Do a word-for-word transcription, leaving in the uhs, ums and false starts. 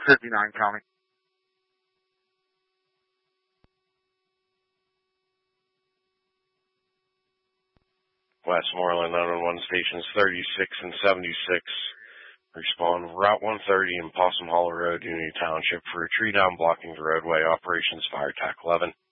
fifty-nine County. Westmoreland nine one one stations thirty-six and seventy-six. Respond Route one thirty in Possum Hollow Road, Unity Township for a tree down blocking the roadway. Operations Fire Tac eleven.